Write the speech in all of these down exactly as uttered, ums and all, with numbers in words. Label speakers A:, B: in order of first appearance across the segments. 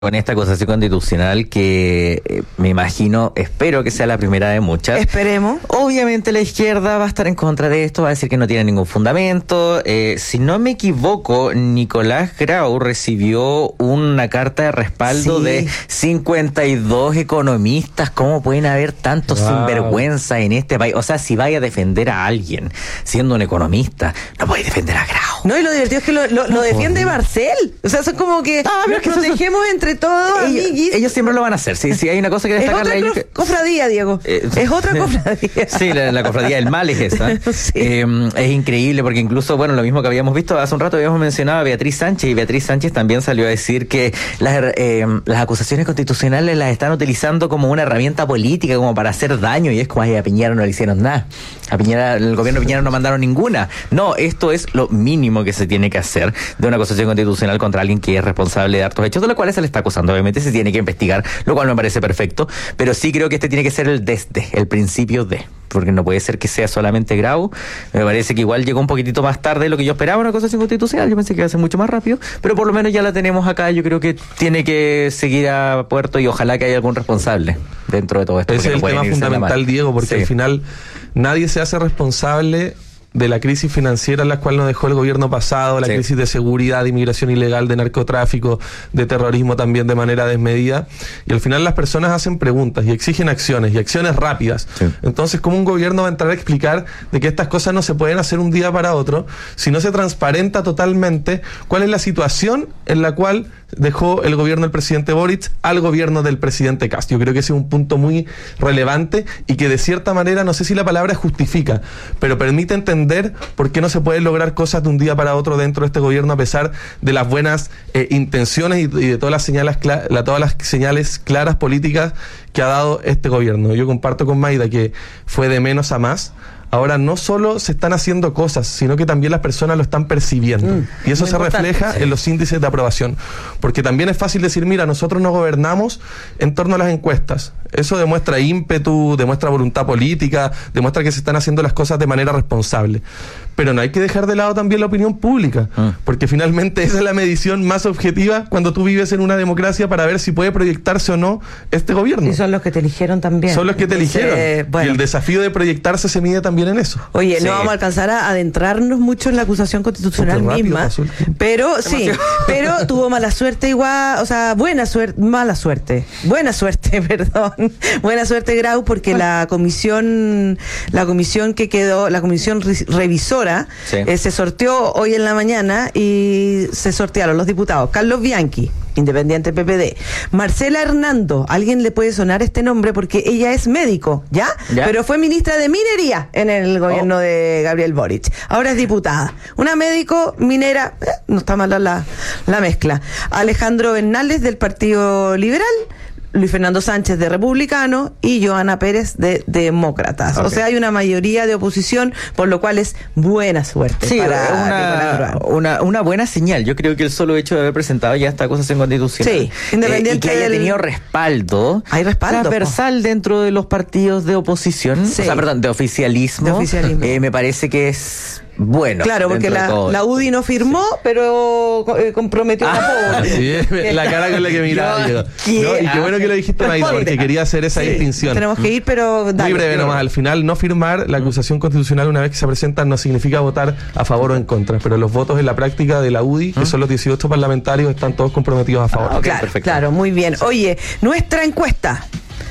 A: con esta acusación constitucional que eh, me imagino, espero que sea la primera de muchas.
B: Esperemos.
A: Obviamente la izquierda va a estar en contra de esto, va a decir que no tiene ningún fundamento. Eh, si no me equivoco, Nicolás Grau recibió una carta de respaldo sí. de cincuenta y dos economistas. ¿Cómo pueden haber tantos wow. sinvergüenza en este país? O sea, si vaya a defender a alguien siendo un economista, no puede defender a Grau.
B: No, y lo divertido es que lo, lo, no, lo defiende Marcel. O sea, son como que
A: no,
B: nos
A: que
B: protegemos eso... entre todos,
A: ellos,
B: amiguis.
A: Ellos siempre lo van a hacer. Si, si hay una cosa que destacarle a ellos.
B: Es otra cofradía, Diego. Eh, es otra cofradía.
A: Sí, la, la cofradía del mal es esa. Sí. Eh, es increíble porque incluso, bueno, lo mismo que habíamos visto hace un rato, habíamos mencionado a Beatriz Sánchez, y Beatriz Sánchez también salió a decir que las, eh, las acusaciones constitucionales las están utilizando como una herramienta política, como para hacer daño, y es como, ay, a Piñera no le hicieron nada. A Piñera, el gobierno de Piñera no mandaron ninguna. No, esto es lo mínimo que se tiene que hacer de una acusación constitucional contra alguien que es responsable de hartos hechos, de los cuales se le está acusando. Obviamente se tiene que investigar, lo cual me parece perfecto, pero sí creo que este tiene que ser el desde, el principio de, porque no puede ser que sea solamente Grau. Me parece que igual llegó un poquitito más tarde de lo que yo esperaba una acusación constitucional. Yo pensé que iba a ser mucho más rápido, pero por lo menos ya la tenemos acá. Yo creo que tiene que seguir a puerto y ojalá que haya algún responsable dentro de todo esto.
C: Ese es el tema fundamental, Diego, porque sí. al final nadie se hace responsable de la crisis financiera en la cual nos dejó el gobierno pasado, la sí. crisis de seguridad, de inmigración ilegal, de narcotráfico, de terrorismo también de manera desmedida, y al final las personas hacen preguntas y exigen acciones, y acciones rápidas. Sí. Entonces, ¿cómo un gobierno va a entrar a explicar de que estas cosas no se pueden hacer un día para otro si no se transparenta totalmente cuál es la situación en la cual dejó el gobierno del presidente Boric al gobierno del presidente Kast? Yo creo que ese es un punto muy relevante y que de cierta manera, no sé si la palabra justifica, pero permite entender por qué no se pueden lograr cosas de un día para otro dentro de este gobierno, a pesar de las buenas eh, intenciones y, y de todas las señales cla- la, todas las señales claras políticas que ha dado este gobierno. Yo comparto con Maida que fue de menos a más. Ahora no solo se están haciendo cosas, sino que también las personas lo están percibiendo. Mm, y eso se importante. refleja sí. en los índices de aprobación. Porque también es fácil decir, mira, nosotros no gobernamos en torno a las encuestas. Eso demuestra ímpetu, demuestra voluntad política, demuestra que se están haciendo las cosas de manera responsable. Pero no hay que dejar de lado también la opinión pública, mm. porque finalmente esa es la medición más objetiva cuando tú vives en una democracia para ver si puede proyectarse o no este gobierno.
B: Y son los que te eligieron también.
C: Son los que te
B: Entonces,
C: eligieron.
B: Eh, bueno.
C: Y el desafío de proyectarse se mide también en eso.
B: Oye,
A: sí.
B: no vamos a alcanzar a adentrarnos mucho en la acusación constitucional rápido, misma, pero sí, pero tuvo mala suerte igual, o sea, buena suerte, mala suerte, buena suerte, perdón, buena suerte Grau, porque la comisión, la comisión que quedó, la comisión revisora, sí. eh, se sorteó hoy en la mañana y se sortearon los diputados Carlos Bianchi, independiente P P D, Marcela Hernando, alguien le puede sonar este nombre porque ella es médico, ¿ya? ¿Ya? Pero fue ministra de Minería en el gobierno oh. de Gabriel Boric. Ahora es diputada. Una médico minera, eh, no está mala la, la mezcla. Alejandro Bernales del Partido Liberal, Luis Fernando Sánchez de Republicano y Joana Pérez de Demócratas. Okay. O sea, hay una mayoría de oposición, por lo cual es buena suerte.
A: Sí,
B: para
A: una, una, una buena señal. Yo creo que el solo hecho de haber presentado ya esta acusación constitucional,
B: sí, independiente
A: eh, y que haya
B: del...
A: tenido respaldo,
B: hay respaldo
A: transversal po. dentro de los partidos de oposición, sí. o sea, perdón, de oficialismo, de oficialismo. Eh, me parece que es bueno.
B: Claro, porque la, la U D I no firmó, sí. pero eh, comprometió ah, el apoyo.
C: Sí, la cara con la que miraba. Yo, no, y qué bueno que lo dijiste, Maida, porque quería hacer esa sí, distinción.
B: Tenemos que ir, pero dale,
C: muy breve nomás. Al final, no firmar la acusación constitucional una vez que se presenta no significa votar a favor o en contra, pero los votos en la práctica de la U D I, que son los dieciocho parlamentarios, están todos comprometidos a favor.
B: Ah, okay, claro, perfecto. Claro, muy bien. Oye, nuestra encuesta.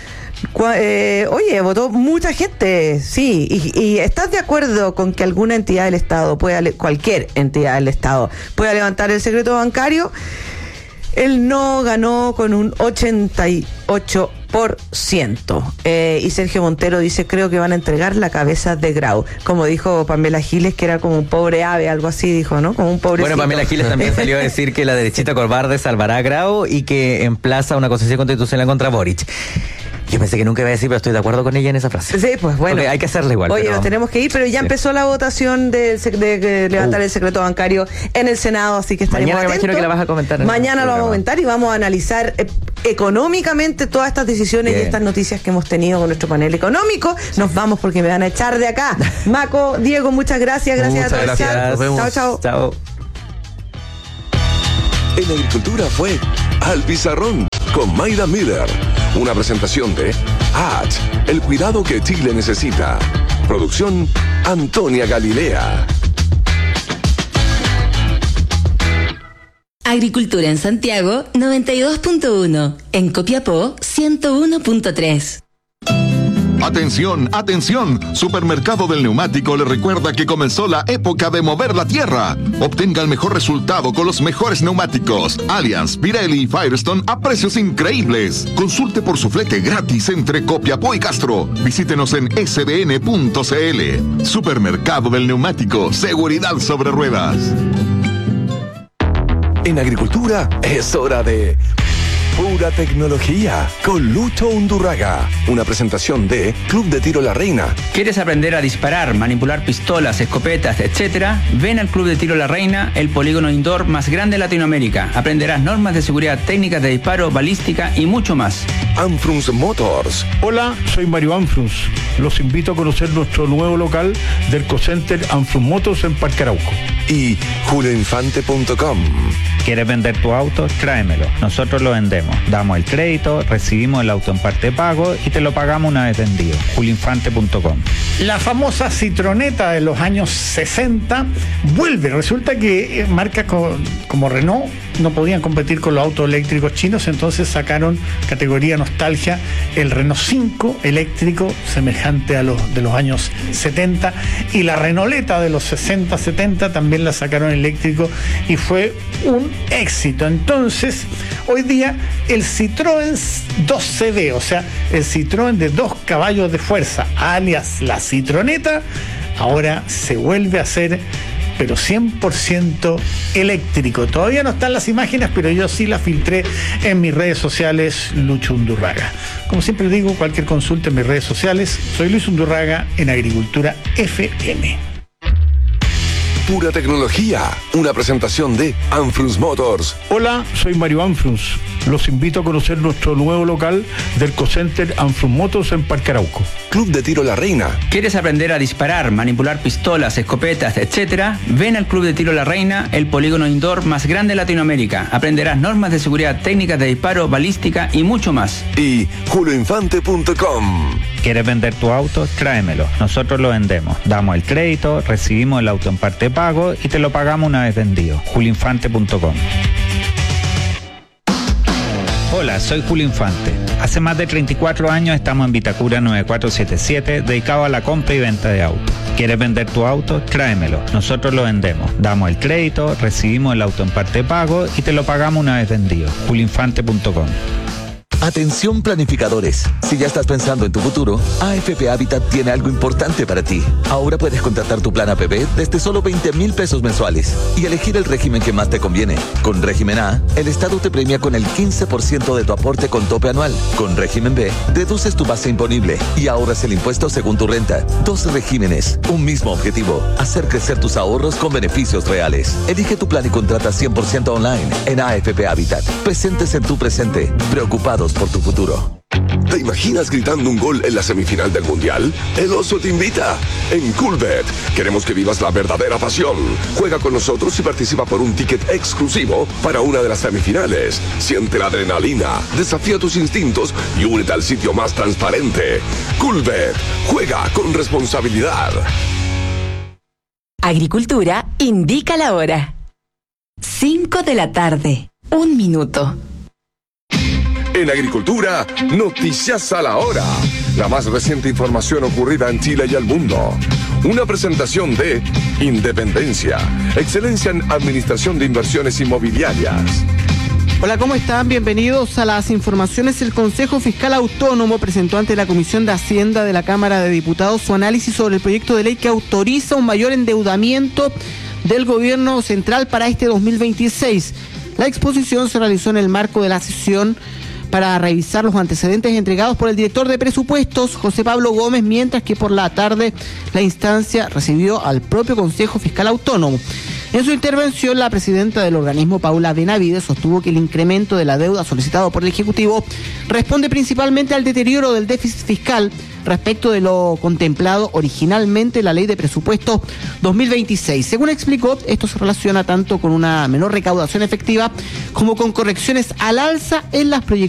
B: Eh, oye, votó mucha gente, sí, y, y ¿estás de acuerdo con que alguna entidad del Estado pueda, cualquier entidad del Estado pueda levantar el secreto bancario? El no ganó con un ochenta y ocho por ciento. Eh, y Sergio Montero dice, creo que van a entregar la cabeza de Grau. Como dijo Pamela Giles, que era como un pobre ave, algo así dijo, ¿no? Como un pobrecito.
A: Bueno, Pamela Giles también salió a decir que la derechita cobarde salvará a Grau y que emplaza una acusación constitucional contra Boric. Yo pensé que nunca iba a decir, pero estoy de acuerdo con ella en esa frase.
B: Sí, pues bueno.
A: Okay, hay que hacerle igual.
B: Oye,
A: pero...
B: nos tenemos que ir, pero ya sí. empezó la votación de, de, de levantar uh. el secreto bancario en el Senado, así que estaremos
A: Mañana
B: atentos.
A: Me imagino que la vas a comentar.
B: Mañana lo vamos a comentar y vamos a analizar eh, económicamente todas estas decisiones Bien. y estas noticias que hemos tenido con nuestro panel económico. Nos vamos porque me van a echar de acá. Maco, Diego, muchas gracias. Gracias
C: muchas
B: a todos.
C: Gracias. Nos vemos.
B: Chao, chao.
A: Chao.
D: En Agricultura fue Al Pizarrón con Mayra Miller. Una presentación de H A T, el cuidado que Chile necesita. Producción Antonia Galilea.
E: Agricultura en Santiago noventa y dos punto uno, en Copiapó ciento uno punto tres.
F: Atención, atención, Supermercado del Neumático le recuerda que comenzó la época de mover la tierra. Obtenga el mejor resultado con los mejores neumáticos Allianz, Pirelli y Firestone a precios increíbles. Consulte por su flete gratis entre Copiapó y Castro. Visítenos en s b n punto c l. Supermercado del Neumático, seguridad sobre ruedas.
D: En agricultura es hora de Pura Tecnología con Lucho Undurraga. Una presentación de Club de Tiro La Reina.
G: ¿Quieres aprender a disparar, manipular pistolas, escopetas, etcétera? Ven al Club de Tiro La Reina, el polígono indoor más grande de Latinoamérica. Aprenderás normas de seguridad, técnicas de disparo, balística y mucho más.
D: Anfrunz Motors.
H: Hola, soy Mario Anfrunz. Los invito a conocer nuestro nuevo local del Ecocenter Anfrunz Motors en Parque Arauco.
D: Y julio infante punto com.
I: ¿Quieres vender tu auto? Tráemelo. Nosotros lo vendemos. Damos el crédito, recibimos el auto en parte pago y te lo pagamos una vez vendido. julio infante punto com.
J: La famosa Citroneta de los años sesenta vuelve. Resulta que marcas como Renault no podían competir con los autos eléctricos chinos, entonces sacaron categoría nostalgia el Renault cinco eléctrico semejante a los de los años setenta, y la Renauleta de los sesenta setenta también la sacaron eléctrico y fue un éxito. Entonces hoy día el Citroën dos C D, o sea el Citroën de dos caballos de fuerza, alias la Citroneta, ahora se vuelve a hacer pero cien por ciento eléctrico. Todavía no están las imágenes, pero yo sí las filtré en mis redes sociales, Lucho Undurraga. Como siempre digo, cualquier consulta en mis redes sociales, soy Luis Undurraga en Agricultura F M.
D: Pura Tecnología, una presentación de Anfrunz Motors.
H: Hola, soy Mario Anfrunz. Los invito a conocer nuestro nuevo local del Ecocenter Anfrunz Motors en Parque Arauco.
D: Club de Tiro La Reina.
G: ¿Quieres aprender a disparar, manipular pistolas, escopetas, etcétera? Ven al Club de Tiro La Reina, el polígono indoor más grande de Latinoamérica. Aprenderás normas de seguridad, técnicas de disparo, balística y mucho más.
D: Y julio infante punto com.
I: ¿Quieres vender tu auto? Tráemelo. Nosotros lo vendemos. Damos el crédito, recibimos el auto en parte pago y te lo pagamos una vez vendido. julio infante punto com. Hola, soy Julio Infante. Hace más de treinta y cuatro años estamos en Vitacura nueve cuatro siete siete, dedicado a la compra y venta de autos. ¿Quieres vender tu auto? Tráemelo. Nosotros lo vendemos. Damos el crédito, recibimos el auto en parte pago y te lo pagamos una vez vendido. julio infante punto com.
K: Atención planificadores, si ya estás pensando en tu futuro, A F P Habitat tiene algo importante para ti. Ahora puedes contratar tu plan A P P desde solo veinte mil pesos mensuales y elegir el régimen que más te conviene. Con régimen A, el Estado te premia con el quince por ciento de tu aporte con tope anual. Con régimen B, reduces tu base imponible y ahorras el impuesto según tu renta. Dos regímenes, un mismo objetivo, hacer crecer tus ahorros con beneficios reales. Elige tu plan y contrata cien por ciento online en A F P Habitat. Presentes en tu presente, preocupados por tu futuro.
D: ¿Te imaginas gritando un gol en la semifinal del Mundial? El Oso te invita. En Coolbet queremos que vivas la verdadera pasión. Juega con nosotros y participa por un ticket exclusivo para una de las semifinales. Siente la adrenalina, desafía tus instintos y únete al sitio más transparente. Coolbet, juega con responsabilidad.
E: Agricultura indica la hora. cinco de la tarde, un minuto.
D: En Agricultura, noticias a la hora. La más reciente información ocurrida en Chile y el mundo. Una presentación de Independencia, excelencia en administración de inversiones inmobiliarias.
L: Hola, ¿cómo están? Bienvenidos a las informaciones. El Consejo Fiscal Autónomo presentó ante la Comisión de Hacienda de la Cámara de Diputados su análisis sobre el proyecto de ley que autoriza un mayor endeudamiento del gobierno central para este dos mil veintiséis. La exposición se realizó en el marco de la sesión para revisar los antecedentes entregados por el director de presupuestos, José Pablo Gómez, mientras que por la tarde la instancia recibió al propio Consejo Fiscal Autónomo. En su intervención, la presidenta del organismo, Paula Benavides, sostuvo que el incremento de la deuda solicitado por el Ejecutivo responde principalmente al deterioro del déficit fiscal respecto de lo contemplado originalmente en la Ley de Presupuesto dos mil veintiséis. Según explicó, esto se relaciona tanto con una menor recaudación efectiva como con correcciones al alza en las proyecciones